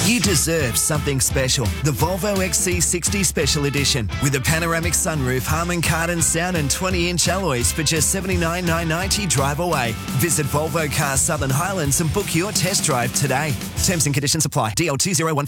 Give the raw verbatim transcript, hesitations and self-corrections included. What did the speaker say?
You deserve something special. The Volvo X C sixty Special Edition with a panoramic sunroof, Harman Kardon sound and twenty inch alloys for just seventy-nine thousand nine hundred ninety drive away. Visit Volvo Cars Southern Highlands and book your test drive today. Terms and conditions apply. D L two zero one.